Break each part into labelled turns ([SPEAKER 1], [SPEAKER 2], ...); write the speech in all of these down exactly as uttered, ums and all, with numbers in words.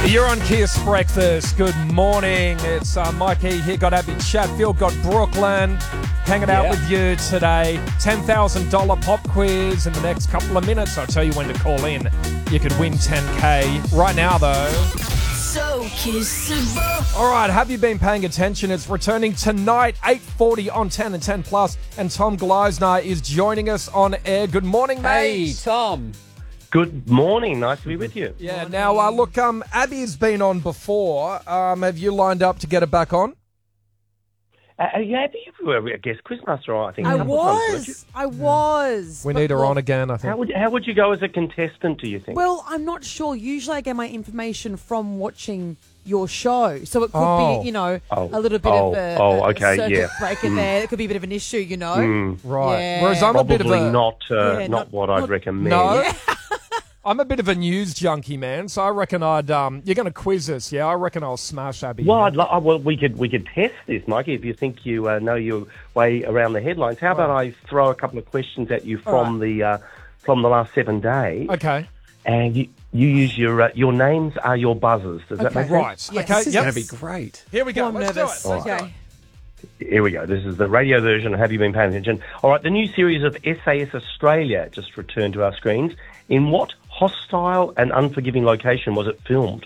[SPEAKER 1] You're on Kiss Breakfast. Good morning. It's uh, Mikey here. Got Abby Chatfield. Got Brooklyn hanging out
[SPEAKER 2] Yeah.
[SPEAKER 1] with you today. ten thousand dollars pop quiz in the next couple of minutes. I'll tell you when to call in. You could win ten K. Right now, though.
[SPEAKER 3] So kissable.
[SPEAKER 1] All right, have you been paying attention? It's returning tonight, eight forty on ten and ten plus. And Tom Gleisner is joining us on air. Good morning, mate.
[SPEAKER 2] Hey, Tom.
[SPEAKER 4] Good morning. Nice to be with you.
[SPEAKER 1] Yeah, now, uh, look, um, Abby's been on before. Um, have you lined up to get her back on?
[SPEAKER 4] Uh, yeah, you were a guest quizmaster, I think. a
[SPEAKER 5] I
[SPEAKER 4] couple of times, weren't you?
[SPEAKER 5] was. I was.
[SPEAKER 1] We
[SPEAKER 5] But,
[SPEAKER 1] need her
[SPEAKER 5] well,
[SPEAKER 1] on again, I
[SPEAKER 4] How
[SPEAKER 1] think.
[SPEAKER 4] would how would you go as a contestant? Do you think?
[SPEAKER 5] Well, I'm not sure. Usually I get my information from watching your show. So it could
[SPEAKER 1] Oh.
[SPEAKER 5] be, you know,
[SPEAKER 4] Oh.
[SPEAKER 5] a little bit
[SPEAKER 4] Oh.
[SPEAKER 5] of a,
[SPEAKER 4] Oh,
[SPEAKER 5] a
[SPEAKER 4] okay,
[SPEAKER 5] circuit
[SPEAKER 4] yeah.
[SPEAKER 5] breaker
[SPEAKER 4] Mm.
[SPEAKER 5] there. It could be a bit of an issue, you know.
[SPEAKER 4] Mm,
[SPEAKER 1] Right.
[SPEAKER 5] Yeah.
[SPEAKER 1] Whereas I'm a bit of
[SPEAKER 4] probably
[SPEAKER 1] a...
[SPEAKER 4] not uh,
[SPEAKER 5] Yeah,
[SPEAKER 4] not,
[SPEAKER 5] not-
[SPEAKER 4] what I'd
[SPEAKER 5] not-
[SPEAKER 4] recommend.
[SPEAKER 1] No? I'm a bit of a news junkie, man, so I reckon I'd... Um, you're going to quiz us, yeah? I reckon I'll smash Abby.
[SPEAKER 4] Well,
[SPEAKER 1] yeah?
[SPEAKER 4] I'd lo- oh, well, we could we could test this, Mikey. If you think you uh, know your way around the headlines, how about I throw a couple of questions at you from the uh, from the last seven days,
[SPEAKER 1] Okay.
[SPEAKER 4] and you, you use your uh, your names are your buzzers. Does that
[SPEAKER 5] Okay.
[SPEAKER 4] make sense?
[SPEAKER 1] Right.
[SPEAKER 5] Yes.
[SPEAKER 1] Okay,
[SPEAKER 5] This is
[SPEAKER 1] yep.
[SPEAKER 2] Going to be great.
[SPEAKER 1] Here we go.
[SPEAKER 5] I'm
[SPEAKER 1] Let's
[SPEAKER 5] nervous.
[SPEAKER 1] do it. Let's do
[SPEAKER 5] Okay.
[SPEAKER 1] it.
[SPEAKER 4] Here we go. This is the radio version of Have You Been Paying Attention? All right, the new series of S A S Australia just returned to our screens. In what hostile and unforgiving location was it filmed?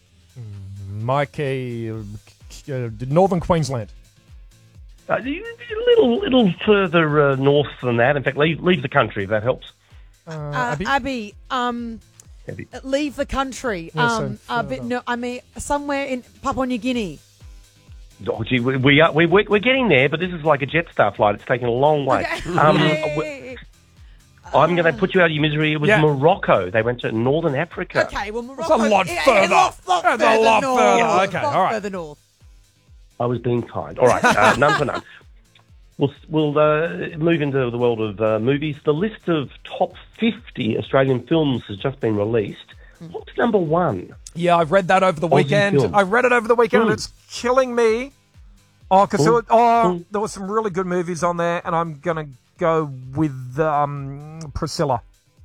[SPEAKER 1] Mikey, uh, uh, Northern Queensland.
[SPEAKER 4] Uh, a little little further uh, north than that. In fact, leave, leave the country if that helps.
[SPEAKER 1] Uh,
[SPEAKER 5] Uh,
[SPEAKER 1] Abby?
[SPEAKER 5] Abby, um,
[SPEAKER 4] Abby.
[SPEAKER 5] leave the country.
[SPEAKER 1] Yeah, so
[SPEAKER 5] um, a bit,
[SPEAKER 1] further.
[SPEAKER 5] no, I mean, somewhere in Papua New Guinea.
[SPEAKER 4] Oh, gee, we, we are, we, we're, we're getting there, but this is like a Jetstar flight. It's taken a long way.
[SPEAKER 5] Okay.
[SPEAKER 4] Um,
[SPEAKER 5] Yay.
[SPEAKER 4] we- I'm going to put you out of your misery. It was
[SPEAKER 1] Yeah.
[SPEAKER 4] Morocco. They went to Northern Africa.
[SPEAKER 5] Okay, well, Morocco...
[SPEAKER 1] a lot
[SPEAKER 5] yeah,
[SPEAKER 1] further.
[SPEAKER 5] A lot, lot
[SPEAKER 1] That's a
[SPEAKER 5] further
[SPEAKER 1] lot
[SPEAKER 5] north.
[SPEAKER 1] further.
[SPEAKER 5] A
[SPEAKER 1] Okay,
[SPEAKER 5] lot
[SPEAKER 1] all right.
[SPEAKER 5] further north.
[SPEAKER 4] I was being kind. All right, uh, none for none. We'll, we'll uh, move into the world of uh, movies. The list of top fifty Australian films has just been released. What's number one?
[SPEAKER 1] Yeah, I've read that over the
[SPEAKER 4] Aussie
[SPEAKER 1] weekend.
[SPEAKER 4] film.
[SPEAKER 1] I read it over the weekend, and
[SPEAKER 4] Mm.
[SPEAKER 1] it's killing me. Oh, because there,
[SPEAKER 4] Mm.
[SPEAKER 1] were- oh,
[SPEAKER 4] Mm.
[SPEAKER 1] there were some really good movies on there, and I'm going to go with um, Priscilla.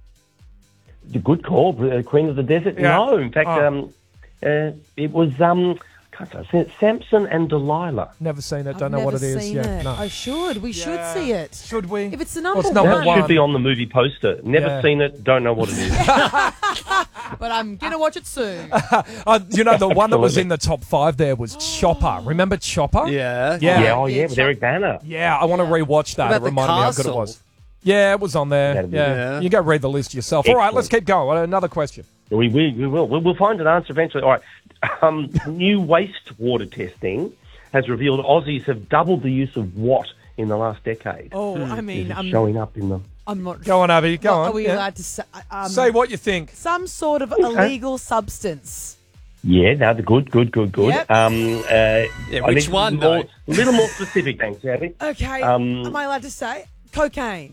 [SPEAKER 4] The good call, uh, Queen of the Desert.
[SPEAKER 1] Yeah.
[SPEAKER 4] No, in fact,
[SPEAKER 1] Oh.
[SPEAKER 4] um, uh, it was um, can't say it, Samson and Delilah.
[SPEAKER 1] Never seen it.
[SPEAKER 5] I've
[SPEAKER 1] Don't know what it
[SPEAKER 5] never
[SPEAKER 1] is.
[SPEAKER 5] seen
[SPEAKER 1] Yeah,
[SPEAKER 5] it.
[SPEAKER 1] no.
[SPEAKER 5] I should. We should
[SPEAKER 1] Yeah.
[SPEAKER 5] see it.
[SPEAKER 1] Should we?
[SPEAKER 5] If it's the
[SPEAKER 1] Well,
[SPEAKER 5] number
[SPEAKER 1] it's number
[SPEAKER 5] one.
[SPEAKER 4] That should
[SPEAKER 1] one.
[SPEAKER 4] be on the movie poster. Never
[SPEAKER 1] Yeah.
[SPEAKER 4] seen it, don't know what it is.
[SPEAKER 5] But I'm going to watch it soon.
[SPEAKER 1] Uh, you know, the one that was
[SPEAKER 4] Absolutely.
[SPEAKER 1] in the top five there was Chopper. Remember Chopper?
[SPEAKER 2] Yeah.
[SPEAKER 1] Yeah.
[SPEAKER 4] yeah, oh yeah,
[SPEAKER 5] Yeah,
[SPEAKER 4] with Eric Banner.
[SPEAKER 1] Yeah, I want to rewatch that.
[SPEAKER 2] What
[SPEAKER 1] It
[SPEAKER 2] about the
[SPEAKER 1] reminded me how good it
[SPEAKER 2] castle?
[SPEAKER 1] was. Yeah, it was on there.
[SPEAKER 4] That'd be-
[SPEAKER 1] Yeah.
[SPEAKER 2] Yeah.
[SPEAKER 1] You go read the list yourself. All right,
[SPEAKER 4] Excellent.
[SPEAKER 1] let's keep going. Another question.
[SPEAKER 4] We, we, we will. We'll, we'll find an answer eventually. All right. Um, new wastewater testing has revealed Aussies have doubled the use of what in the last decade.
[SPEAKER 5] Oh, I
[SPEAKER 4] Is
[SPEAKER 5] mean,
[SPEAKER 4] it
[SPEAKER 5] I'm,
[SPEAKER 4] showing up in the...
[SPEAKER 5] I'm not
[SPEAKER 1] Go on, Abby. Go
[SPEAKER 5] What
[SPEAKER 1] on.
[SPEAKER 5] Are we
[SPEAKER 1] Yeah.
[SPEAKER 5] allowed to say? Um,
[SPEAKER 1] Say what you think.
[SPEAKER 5] Some sort of illegal substance.
[SPEAKER 4] Yeah, no, the good, good, good, good.
[SPEAKER 5] Yep.
[SPEAKER 4] Um, uh,
[SPEAKER 2] Yeah,
[SPEAKER 4] I
[SPEAKER 2] which
[SPEAKER 4] need
[SPEAKER 2] one,
[SPEAKER 4] More,
[SPEAKER 2] though?
[SPEAKER 4] a little more specific, thanks, Abby.
[SPEAKER 5] Okay.
[SPEAKER 4] Um,
[SPEAKER 5] Am I allowed to say cocaine?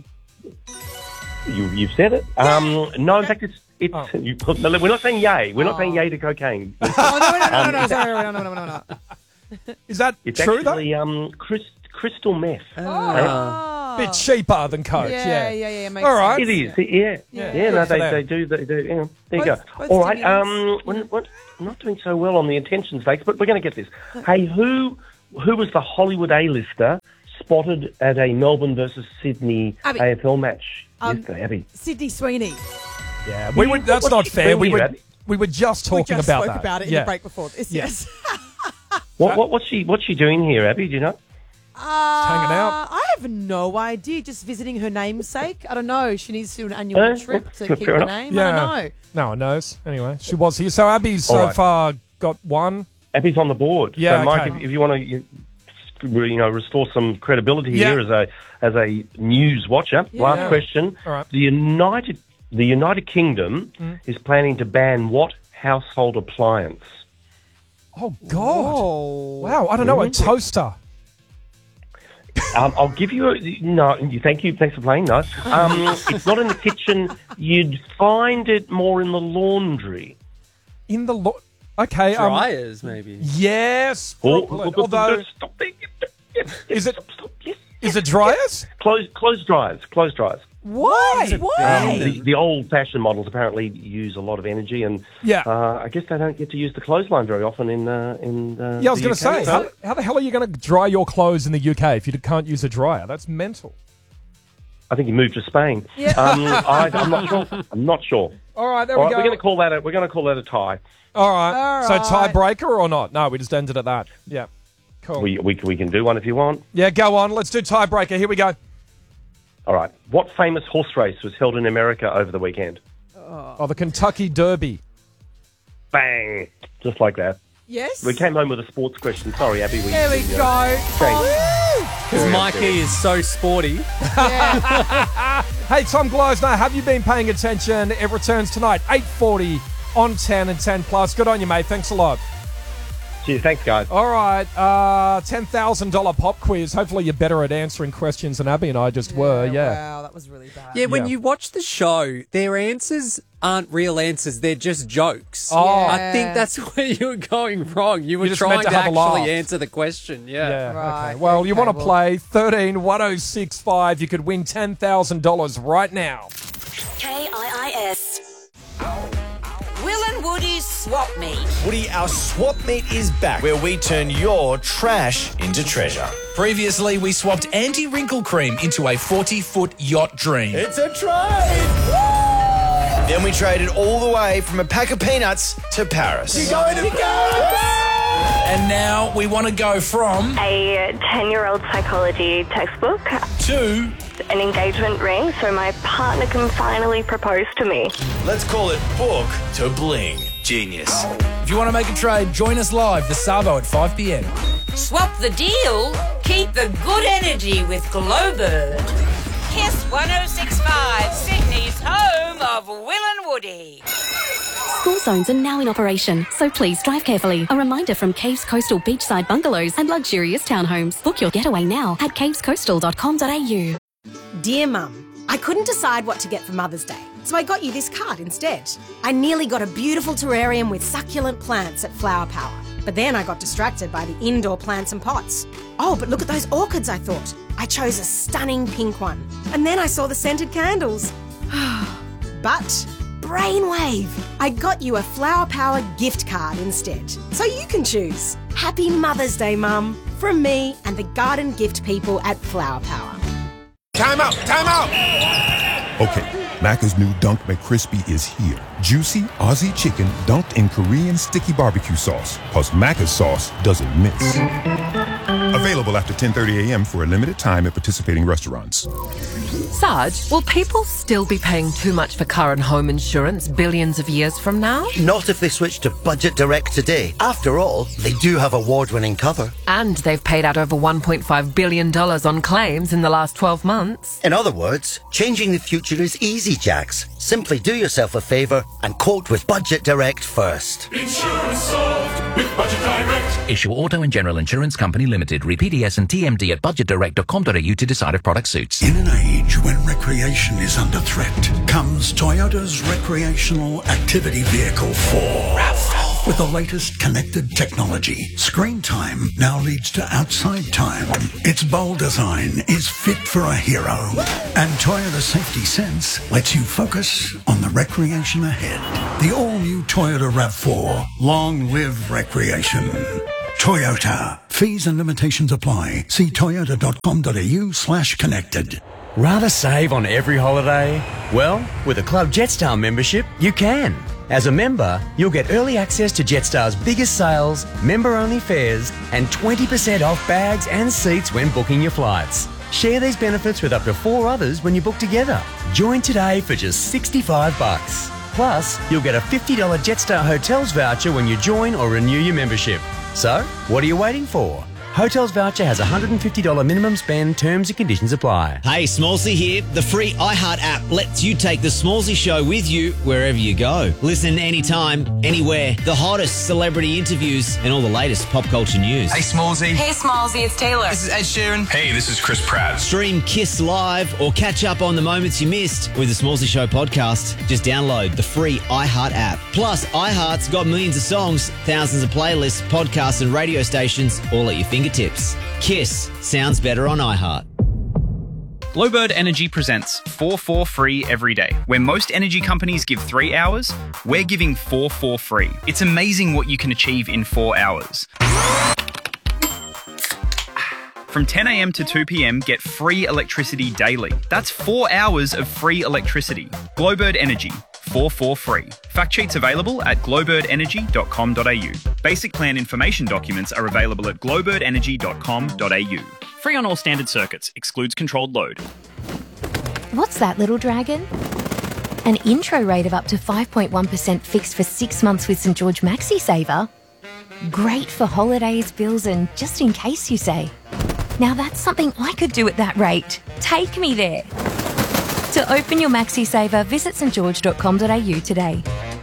[SPEAKER 4] You, you've said it. Um, no, in fact, it's... it's
[SPEAKER 1] Oh.
[SPEAKER 4] you, no, we're not saying yay. We're not
[SPEAKER 5] Oh.
[SPEAKER 4] saying yay to cocaine.
[SPEAKER 5] Oh no no no no no sorry no no no no no.
[SPEAKER 1] Is that
[SPEAKER 4] It's
[SPEAKER 1] true,
[SPEAKER 4] actually um, crys- crystal meth.
[SPEAKER 5] Oh.
[SPEAKER 1] though? Bit cheaper than Coke.
[SPEAKER 5] Yeah
[SPEAKER 1] Yeah.
[SPEAKER 5] yeah yeah. Makes
[SPEAKER 1] All right.
[SPEAKER 4] It is, yeah,
[SPEAKER 5] Yeah.
[SPEAKER 4] yeah. no,
[SPEAKER 1] Good for
[SPEAKER 4] they,
[SPEAKER 1] them.
[SPEAKER 4] they do, they do. Yeah, there you
[SPEAKER 5] Both-
[SPEAKER 4] go.
[SPEAKER 5] both
[SPEAKER 4] All right,
[SPEAKER 5] stimulants.
[SPEAKER 4] um, we're, we're not doing so well on the attention stakes, but we're going to get this. Hey, who, who was the Hollywood A-lister spotted at a Melbourne versus Sydney
[SPEAKER 5] Abby.
[SPEAKER 4] A F L match
[SPEAKER 5] Um,
[SPEAKER 4] yesterday? Abby,
[SPEAKER 5] Sydney Sweeney.
[SPEAKER 1] Yeah. We would, that's
[SPEAKER 4] What's
[SPEAKER 1] not
[SPEAKER 4] she
[SPEAKER 1] fair.
[SPEAKER 4] doing
[SPEAKER 1] We
[SPEAKER 4] here,
[SPEAKER 1] were,
[SPEAKER 4] Abby?
[SPEAKER 1] we were just
[SPEAKER 5] We
[SPEAKER 1] talking
[SPEAKER 5] just
[SPEAKER 1] about
[SPEAKER 5] spoke
[SPEAKER 1] that.
[SPEAKER 5] about it in
[SPEAKER 1] yeah.
[SPEAKER 5] the break before this.
[SPEAKER 1] Yeah.
[SPEAKER 5] Yes.
[SPEAKER 4] what, what, what's she, what's she doing here, Abby? Do you know?
[SPEAKER 5] Uh,
[SPEAKER 1] hanging out.
[SPEAKER 5] I have no idea. Just visiting her namesake. I don't know. She needs to do an annual
[SPEAKER 4] Uh,
[SPEAKER 5] trip to
[SPEAKER 4] fair
[SPEAKER 5] keep her
[SPEAKER 4] enough.
[SPEAKER 5] name.
[SPEAKER 1] Yeah.
[SPEAKER 5] I don't know.
[SPEAKER 1] No one knows. Anyway, she was here. So Abby's
[SPEAKER 4] All
[SPEAKER 1] so
[SPEAKER 4] right.
[SPEAKER 1] far got one.
[SPEAKER 4] Abby's on the board.
[SPEAKER 1] Yeah,
[SPEAKER 4] So, Mike,
[SPEAKER 1] okay.
[SPEAKER 4] if, if you want to, you, you know, restore some credibility
[SPEAKER 1] Yeah.
[SPEAKER 4] here as a as a news watcher.
[SPEAKER 5] Yeah.
[SPEAKER 4] Last question.
[SPEAKER 1] All right.
[SPEAKER 4] The United the United Kingdom
[SPEAKER 1] Mm.
[SPEAKER 4] is planning to ban what household appliance?
[SPEAKER 1] Oh God!
[SPEAKER 5] Oh.
[SPEAKER 1] Wow, I don't know, a toaster.
[SPEAKER 4] Um, I'll give you a no. Thank you. Thanks for playing. No, um, it's not in the kitchen. You'd find it more in the laundry.
[SPEAKER 1] In the lo- okay, um,
[SPEAKER 2] Dryers, maybe.
[SPEAKER 1] yes.
[SPEAKER 4] Oh,
[SPEAKER 1] Brooklyn.
[SPEAKER 4] oh,
[SPEAKER 1] Although,
[SPEAKER 4] stop it. Yes,
[SPEAKER 1] Is it-
[SPEAKER 4] stop, stop, yes.
[SPEAKER 1] is it dryers?
[SPEAKER 4] Close, close dryers. Close dryers.
[SPEAKER 5] Why?
[SPEAKER 2] It's a
[SPEAKER 5] Why?
[SPEAKER 4] The, the old-fashioned models apparently use a lot of energy, and
[SPEAKER 1] Yeah.
[SPEAKER 4] uh, I guess they don't get to use the clothesline very often in uh, in. Uh,
[SPEAKER 1] Yeah, I was
[SPEAKER 4] the
[SPEAKER 1] going to
[SPEAKER 4] U K,
[SPEAKER 1] say,
[SPEAKER 4] so-
[SPEAKER 1] how, how the hell are you going to dry your clothes in the U K if you can't use a dryer? That's mental.
[SPEAKER 4] I think he moved to Spain.
[SPEAKER 5] Yeah.
[SPEAKER 4] Um, I, I'm not sure. I'm not sure.
[SPEAKER 1] All right, there
[SPEAKER 4] All
[SPEAKER 1] we
[SPEAKER 4] right,
[SPEAKER 1] go.
[SPEAKER 4] we're going to call that a, we're going to call that a tie.
[SPEAKER 1] All right.
[SPEAKER 5] All
[SPEAKER 1] So
[SPEAKER 5] right.
[SPEAKER 1] tiebreaker or not? No, we just ended at that. Yeah. Cool.
[SPEAKER 4] We, we we can do one if you want.
[SPEAKER 1] yeah, go on. Let's do tiebreaker. Here we go.
[SPEAKER 4] All right. What famous horse race was held in America over the weekend?
[SPEAKER 1] Oh, the Kentucky Derby.
[SPEAKER 4] Bang! Just like that.
[SPEAKER 5] Yes.
[SPEAKER 4] We came home with a sports question. Sorry, Abby. We,
[SPEAKER 5] There we
[SPEAKER 4] we,
[SPEAKER 5] go.
[SPEAKER 4] uh, changed.
[SPEAKER 2] Because Mikey is so sporty.
[SPEAKER 1] Hey, Tom Gleisner, have you been paying attention? It returns tonight, eight forty on ten and ten plus. Good on you, mate. Thanks a lot.
[SPEAKER 4] Cheers. Thanks, guys.
[SPEAKER 1] All right, uh, ten thousand dollars pop quiz. Hopefully you're better at answering questions than Abby and I just were. Yeah.
[SPEAKER 5] Wow, that was really bad.
[SPEAKER 2] Yeah, when
[SPEAKER 1] Yeah.
[SPEAKER 2] you watch the show, their answers aren't real answers. They're just jokes.
[SPEAKER 1] Oh.
[SPEAKER 2] I think that's where you were going wrong. You were
[SPEAKER 1] just
[SPEAKER 2] trying
[SPEAKER 1] meant to
[SPEAKER 2] to,
[SPEAKER 1] have a laugh.
[SPEAKER 2] actually answer the question. Yeah.
[SPEAKER 1] Yeah,
[SPEAKER 5] Right,
[SPEAKER 1] okay. Well, you
[SPEAKER 5] okay,
[SPEAKER 1] want to
[SPEAKER 5] well-
[SPEAKER 1] play thirteen one oh six five. You could win ten thousand dollars right now.
[SPEAKER 3] K I I S. Will and Woody's Swap Meet.
[SPEAKER 6] Woody, our swap meet is back, where we turn your trash into treasure. Previously, we swapped anti-wrinkle cream into a forty-foot yacht dream. It's a trade! Then we traded all the way from a pack of peanuts to Paris. You're going to Paris! And now we want to go from
[SPEAKER 7] A ten-year-old psychology textbook,
[SPEAKER 6] to,
[SPEAKER 7] an engagement ring, so my partner can finally propose to me.
[SPEAKER 6] let's call it book to bling. Genius. If you want to make a trade, join us live this Savo at five p.m.
[SPEAKER 3] Swap the deal. Keep the good energy with Glowbird. Kiss one oh six five, Sydney's home of Will and Woody.
[SPEAKER 8] School zones are now in operation, so please drive carefully. A reminder from Caves Coastal Beachside Bungalows and Luxurious Townhomes. Book your getaway now at caves coastal dot com dot a u.
[SPEAKER 9] Dear Mum, I couldn't decide what to get for Mother's Day, so I got you this card instead. I nearly got a beautiful terrarium with succulent plants at Flower Power, but then I got distracted by the indoor plants and pots. Oh, but look at those orchids, I thought. I chose a stunning pink one, and then I saw the scented candles. But brainwave! I got you a Flower Power gift card instead, so you can choose. Happy Mother's Day, Mum, from me and the garden gift people at Flower Power.
[SPEAKER 10] Time out! Time out! Okay, Macca's new Dunk McCrispy is here. Juicy Aussie chicken dunked in Korean sticky barbecue sauce. Plus Macca's sauce doesn't miss. Available after ten thirty a.m. for a limited time at participating restaurants.
[SPEAKER 11] Sarge, will people still be paying too much for car and home insurance billions of years from now?
[SPEAKER 12] Not if they switch to Budget Direct today. After all, they do have award-winning cover.
[SPEAKER 11] And they've paid out over one point five billion dollars on claims in the last twelve months.
[SPEAKER 12] In other words, changing the future is easy, Jax. Simply do yourself a favour and quote with Budget Direct first.
[SPEAKER 13] Insurance solved with Budget Direct.
[SPEAKER 14] Issue Auto and General Insurance Company Limited. Read P D S and T M D at budget direct dot com dot a u to decide if product suits.
[SPEAKER 15] In an age when recreation is under threat, comes Toyota's recreational activity vehicle four. RAV four. With the latest connected technology, screen time now leads to outside time. Its bold design is fit for a hero. And Toyota Safety Sense lets you focus on the recreation ahead. The all-new Toyota RAV four. Long live recreation. Toyota. Fees and limitations apply. See toyota dot com dot a u slash connected.
[SPEAKER 16] Rather save on every holiday? Well, with a Club Jetstar membership, you can. As a member, you'll get early access to Jetstar's biggest sales, member-only fares, and twenty percent off bags and seats when booking your flights. Share these benefits with up to four others when you book together. Join today for just sixty-five bucks. Plus, you'll get a fifty dollars Jetstar Hotels voucher when you join or renew your membership. So, what are you waiting for? Hotels voucher has a one hundred fifty dollars minimum spend. Terms and conditions apply.
[SPEAKER 17] Hey, Smallsy here. The free iHeart app lets you take the Smallsy show with you wherever you go. Listen anytime, anywhere. The hottest celebrity interviews and all the latest pop culture news.
[SPEAKER 18] Hey, Smallsy.
[SPEAKER 3] Hey, Smallsy, it's Taylor.
[SPEAKER 18] This is Ed Sheeran. Hey, this is Chris Pratt.
[SPEAKER 17] Stream Kiss Live or catch up on the moments you missed with the Smallsy Show podcast. Just download the free iHeart app. Plus, iHeart's got millions of songs, thousands of playlists, podcasts and radio stations all at your fingertips. Kiss sounds better on iHeart.
[SPEAKER 19] Glowbird Energy presents four four free every day. Where most energy companies give three hours, we're giving four four free. It's amazing what you can achieve in four hours. From ten a.m. to two p.m, get free electricity daily. That's four hours of free electricity. Glowbird Energy, four four free. Fact sheets available at glowbird energy dot com dot a u. Basic plan information documents are available at glowbird energy dot com dot a u. Free on all standard circuits. Excludes controlled load.
[SPEAKER 20] What's that, little dragon? An intro rate of up to five point one percent fixed for six months with St George Maxi Saver? Great for holidays, bills and just in case, you say. Now that's something I could do at that rate. Take me there. To open your Maxi Saver, visit st george dot com dot a u today.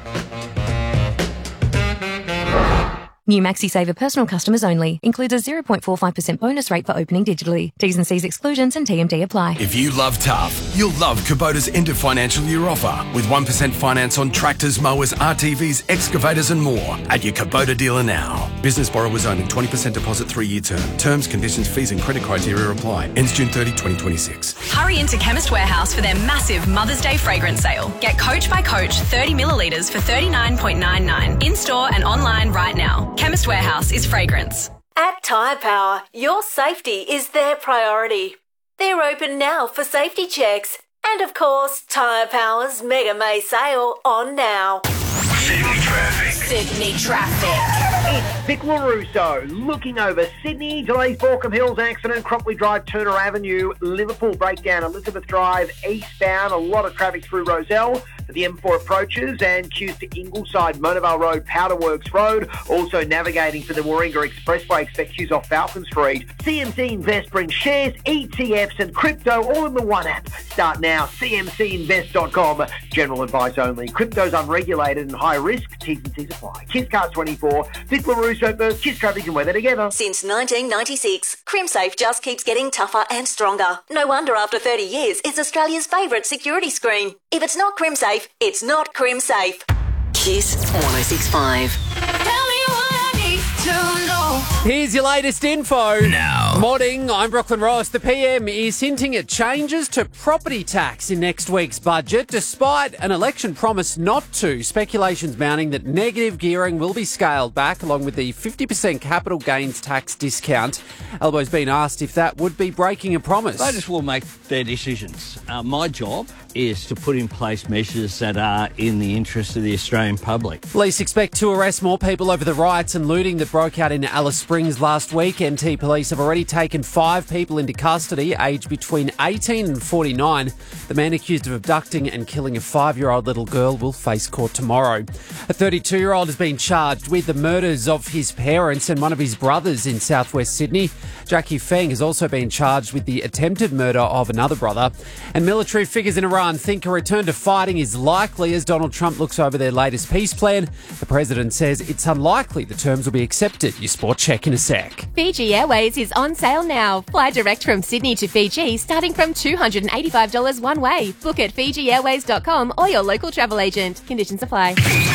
[SPEAKER 20] New Maxi Saver personal customers only. Includes a zero point four five percent bonus rate for opening digitally. T's and C's exclusions and T M D apply.
[SPEAKER 21] If you love tough, you'll love Kubota's end of financial year offer with one percent finance on tractors, mowers, R T Vs, excavators and more at your Kubota dealer now. Business borrowers only. twenty percent deposit, three-year term. Terms, conditions, fees and credit criteria apply. Ends June thirtieth, twenty twenty-six.
[SPEAKER 22] Hurry into Chemist Warehouse for their massive Mother's Day fragrance sale. Get Coach by Coach thirty millilitres for thirty-nine dollars ninety-nine. In-store and online right now. Chemist Warehouse is fragrance.
[SPEAKER 23] At Tyre Power, your safety is their priority. They're open now for safety checks. And of course, Tyre Power's Mega May sale on now.
[SPEAKER 13] Sydney traffic.
[SPEAKER 23] Sydney traffic.
[SPEAKER 24] It's Vic LaRusso looking over Sydney. Delays Borkham Hills accident, Cropley Drive, Turner Avenue, Liverpool breakdown, Elizabeth Drive, eastbound. A lot of traffic through Roselle. The M four approaches and queues to Ingleside, Monavale Road, Powderworks Road. Also navigating for the Warringah Expressway, expect queues off Falcon Street. C M C Invest brings shares, E T Fs and crypto all in the one app. Start now, c m c invest dot com. General advice only. Crypto's unregulated and high risk. T's and C's apply. Kiss Cars twenty-four. Vic LaRusso for Kiss Traffic and Weather together.
[SPEAKER 23] Since nineteen ninety-six, CrimSafe just keeps getting tougher and stronger. No wonder after thirty years, it's Australia's favourite security screen. If it's not CrimSafe, it's not CrimSafe.
[SPEAKER 25] Kiss one oh six point five.
[SPEAKER 23] Tell me what I need to know.
[SPEAKER 2] Here's your latest info.
[SPEAKER 6] Now.
[SPEAKER 2] Morning, I'm Brooklyn Ross. The P M is hinting at changes to property tax in next week's budget, despite an election promise not to. Speculation's mounting that negative gearing will be scaled back, along with the fifty percent capital gains tax discount. Albo's been asked if that would be breaking a promise.
[SPEAKER 26] Voters will make their decisions. Uh, my job is to put in place measures that are in the interest of the Australian public.
[SPEAKER 2] Police expect to arrest more people over the riots and looting that broke out in Alice Springs last week. M T police have already taken five people into custody, aged between eighteen and forty-nine. The man accused of abducting and killing a five-year-old little girl will face court tomorrow. A thirty-two-year-old has been charged with the murders of his parents and one of his brothers in southwest Sydney. Jackie Feng has also been charged with the attempted murder of another brother. And military figures in Iran think a return to fighting is likely as Donald Trump looks over their latest peace plan. The president says it's unlikely the terms will be accepted. Your sport check in a sec.
[SPEAKER 27] Fiji Airways is on sale now. Fly direct from Sydney to Fiji starting from two hundred eighty-five dollars one way. Book at fiji airways dot com or your local travel agent. Conditions apply.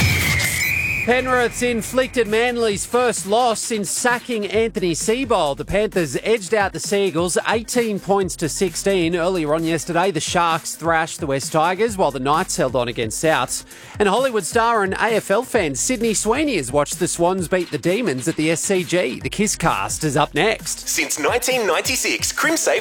[SPEAKER 2] Penrith's inflicted Manly's first loss since sacking Anthony Seibold. The Panthers edged out the Seagulls eighteen points to sixteen. Earlier on yesterday, the Sharks thrashed the West Tigers while the Knights held on against Souths. And Hollywood star and A F L fan Sydney Sweeney has watched the Swans beat the Demons at the S C G. The Kiss Cast is up next.
[SPEAKER 28] Since nineteen ninety-six, CrimSafe